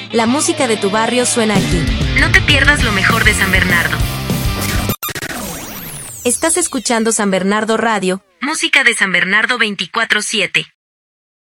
La música de tu barrio suena aquí. No te pierdas lo mejor de San Bernardo. Estás escuchando San Bernardo Radio, música de San Bernardo 24/7.